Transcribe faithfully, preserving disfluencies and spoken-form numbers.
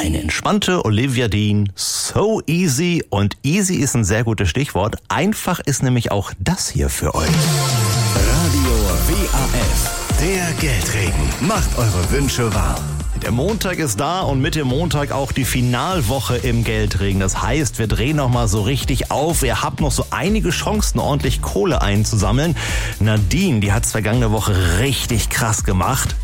Eine entspannte Olivia Dean, so easy. Und easy ist ein sehr gutes Stichwort. Einfach ist nämlich auch das hier für euch. Radio W A F, der Geldregen. Macht eure Wünsche wahr. Der Montag ist da und mit dem Montag auch die Finalwoche im Geldregen. Das heißt, wir drehen nochmal so richtig auf. Ihr habt noch so einige Chancen, ordentlich Kohle einzusammeln. Nadine, die hat es vergangene Woche richtig krass gemacht.